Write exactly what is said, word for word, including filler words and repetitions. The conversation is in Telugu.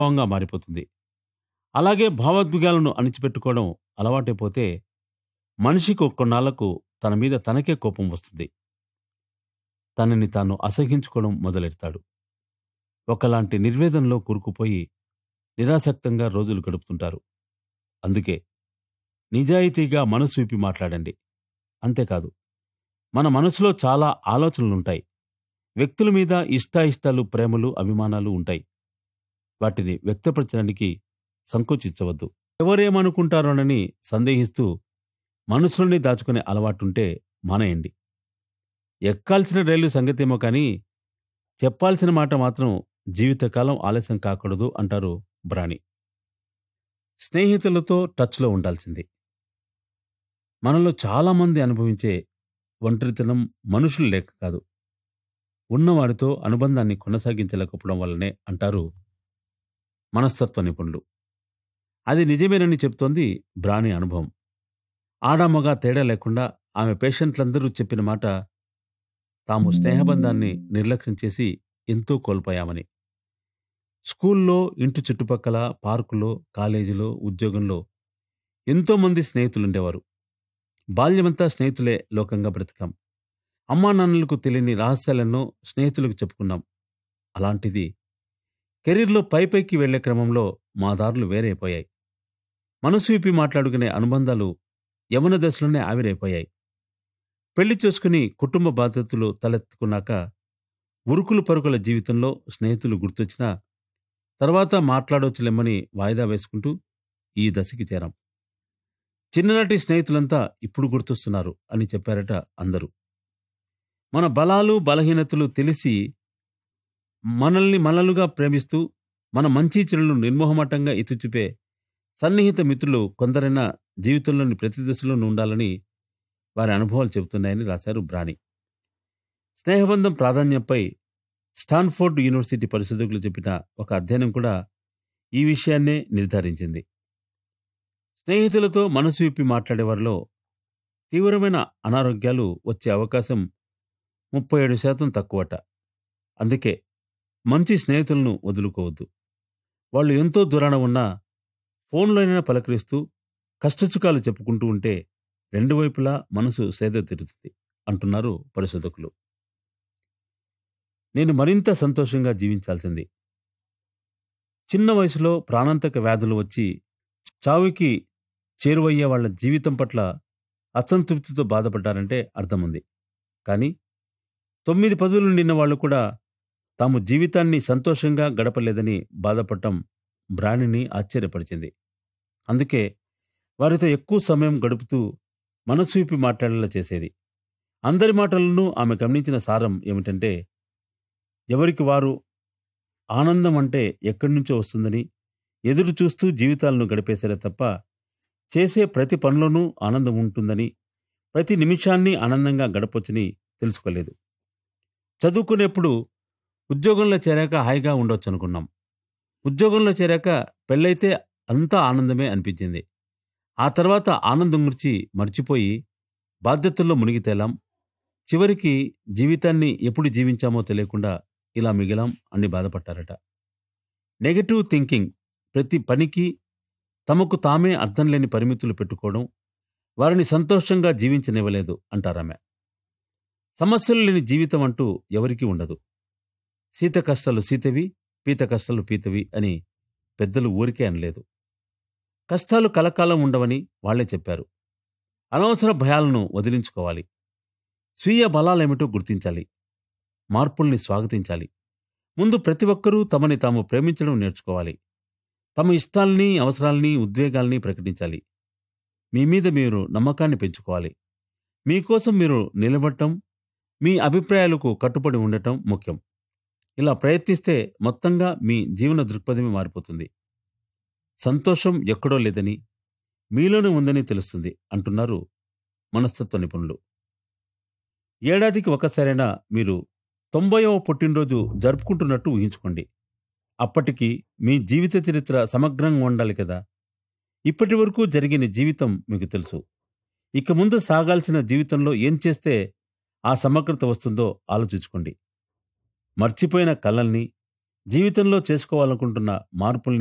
భావంగా మారిపోతుంది. అలాగే భావోద్వేగాలను అణిచిపెట్టుకోవడం అలవాటైపోతే మనిషికి కొన్నాళ్లకు తన మీద తనకే కోపం వస్తుంది. తనని తాను అసహ్యించుకోవడం మొదలెడతాడు. ఒకలాంటి నిర్వేదంలో కూరుకుపోయి నిరాసక్తంగా రోజులు గడుపుతుంటారు. అందుకే నిజాయితీగా మనసు విప్పి మాట్లాడండి. అంతేకాదు, మన మనసులో చాలా ఆలోచనలుంటాయి. వ్యక్తుల మీద ఇష్టాయిష్టాలు, ప్రేమలు, అభిమానాలు ఉంటాయి. వాటిని వ్యక్తపరచడానికి సంకోచించవద్దు. ఎవరేమనుకుంటారోనని సందేహిస్తూ మనసులోనే దాచుకునే అలవాటుంటే మానేయండి. ఎక్కాల్సిన రైలు సంగతేమో కానీ చెప్పాల్సిన మాట మాత్రం జీవితకాలం ఆలస్యం కాకూడదు అంటారు బ్రాణి. స్నేహితులతో టచ్లో ఉండాల్సింది. మనలో చాలామంది అనుభవించే ఒంటరితనం మనుషులు లేక కాదు, ఉన్నవాడితో అనుబంధాన్ని కొనసాగించలేకపోవడం వల్లనే అంటారు మనస్తత్వ నిపుణులు. అది నిజమేనని చెప్తోంది బ్రాణి అనుభవం. ఆడామగ తేడా లేకుండా ఆమె పేషెంట్లందరూ చెప్పిన మాట తాము స్నేహబంధాన్ని నిర్లక్ష్యం చేసి ఎంతో కోల్పోయామని. స్కూల్లో, ఇంటి చుట్టుపక్కల, పార్కులో, కాలేజీలో, ఉద్యోగంలో ఎంతోమంది స్నేహితులుండేవారు. బాల్యమంతా స్నేహితులే లోకంగా బ్రతికాం. అమ్మా నాన్నలకు తెలియని రహస్యాలెన్నో స్నేహితులకు చెప్పుకున్నాం. అలాంటిది కెరీర్లో పైపైకి వెళ్లే క్రమంలో మా దారులు వేరైపోయాయి. మనసు విప్పి మాట్లాడుకునే అనుబంధాలు యవన దశలోనే ఆవిరైపోయాయి. పెళ్లి చేసుకుని కుటుంబ బాధ్యతలు తలెత్తుకున్నాక ఉరుకులు పరుగుల జీవితంలో స్నేహితులు గుర్తొచ్చినా తర్వాత మాట్లాడొచ్చులెమ్మని వాయిదా వేసుకుంటూ ఈ దశకి చేరాం. చిన్ననాటి స్నేహితులంతా ఇప్పుడు గుర్తొస్తున్నారు అని చెప్పారట అందరూ. మన బలాలు, బలహీనతలు తెలిసి మనల్ని మనలుగా ప్రేమిస్తూ మన మంచి చెడులను నిర్మోహమాటంగా ఎత్తిచూపే సన్నిహిత మిత్రులు కొందరైనా జీవితంలోని ప్రతి దశలోనూ ఉండాలని వారి అనుభవాలు చెబుతున్నాయని రాశారు బ్రాణి. స్నేహబంధం ప్రాధాన్యంపై స్టాన్ఫోర్డ్ యూనివర్సిటీ పరిశోధకులు చెప్పిన ఒక అధ్యయనం కూడా ఈ విషయాన్నే నిర్ధారించింది. స్నేహితులతో మనసు విప్పి మాట్లాడేవారిలో తీవ్రమైన అనారోగ్యాలు వచ్చే అవకాశం ముప్పై ఏడు శాతం తక్కువట. అందుకే మంచి స్నేహితులను వదులుకోవద్దు. వాళ్ళు ఎంతో దూరాన ఉన్నా ఫోన్లోనైనా పలకరిస్తూ కష్టసుఖాలు చెప్పుకుంటూ ఉంటే రెండు వైపులా మనసు సేద తీరుతుంది అంటున్నారు పరిశోధకులు. నేను మరింత సంతోషంగా జీవించాల్సింది. చిన్న వయసులో ప్రాణాంతక వ్యాధులు వచ్చి చావుకి చేరువయ్యే వాళ్ల జీవితం పట్ల అసంతృప్తితో బాధపడ్డారంటే అర్థముంది. కానీ తొమ్మిది పదులు నిన్న వాళ్ళు కూడా తాము జీవితాన్ని సంతోషంగా గడపలేదని బాధపడటం బ్రాణిని ఆశ్చర్యపరిచింది. అందుకే వారితో ఎక్కువ సమయం గడుపుతూ మనసు విప్పి మాట్లాడేలా చేసేది. అందరి మాటలను ఆమె గమనించిన సారం ఏమిటంటే, ఎవరికి వారు ఆనందం అంటే ఎక్కడి నుంచో వస్తుందని ఎదురు చూస్తూ జీవితాలను గడిపేశారే తప్ప చేసే ప్రతి పనిలోనూ ఆనందం ఉంటుందని, ప్రతి నిమిషాన్ని ఆనందంగా గడపొచ్చని తెలుసుకోలేదు. చదువుకునేప్పుడు ఉద్యోగంలో చేరాక హాయిగా ఉండొచ్చు అనుకున్నాం. ఉద్యోగంలో చేరాక పెళ్ళైతే అంతా ఆనందమే అనిపించింది. ఆ తర్వాత ఆనందం గురించి మర్చిపోయి బాధ్యతల్లో మునిగి తేలాం. చివరికి జీవితాన్ని ఎప్పుడు జీవించామో తెలియకుండా ఇలా మిగిలాం అని బాధపడ్డారట. నెగటివ్ థింకింగ్ ప్రతి పనికి తమకు తామే అర్థం లేని పరిమితులు పెట్టుకోవడం వారిని సంతోషంగా జీవించనివ్వలేదు అంటారామె. సమస్యలు లేని జీవితం అంటూ ఎవరికీ ఉండదు. సీత కష్టాలు సీతవి, పీత కష్టాలు పీతవి అని పెద్దలు ఊరికే అనలేదు. కష్టాలు కలకాలం ఉండవని వాళ్లే చెప్పారు. అనవసర భయాలను వదిలించుకోవాలి. స్వీయ బలాలేమిటో గుర్తించాలి. మార్పుల్ని స్వాగతించాలి. ముందు ప్రతి ఒక్కరూ తమని తాము ప్రేమించడం నేర్చుకోవాలి. తమ ఇష్టాల్ని, అవసరాల్ని, ఉద్వేగాల్ని ప్రకటించాలి. మీ మీద మీరు నమ్మకాన్ని పెంచుకోవాలి. మీకోసం మీరు నిలబడటం, మీ అభిప్రాయాలకు కట్టుబడి ఉండటం ముఖ్యం. ఇలా ప్రయత్నిస్తే మొత్తంగా మీ జీవన దృక్పథమే మారిపోతుంది. సంతోషం ఎక్కడో లేదని, మీలోనే ఉందని తెలుస్తుంది అంటున్నారు మనస్తత్వ నిపుణులు. ఏడాదికి ఒకసారైనా మీరు తొంభైవ పుట్టినరోజు జరుపుకుంటున్నట్టు ఊహించుకోండి. అప్పటికి మీ జీవిత చరిత్ర సమగ్రంగా ఉండాలి కదా. ఇప్పటి వరకు జరిగిన జీవితం మీకు తెలుసు. ఇక ముందు సాగాల్సిన జీవితంలో ఏం చేస్తే ఆ సమగ్రత వస్తుందో ఆలోచించుకోండి. మర్చిపోయిన కలల్ని, జీవితంలో చేసుకోవాలనుకుంటున్న మార్పుల్ని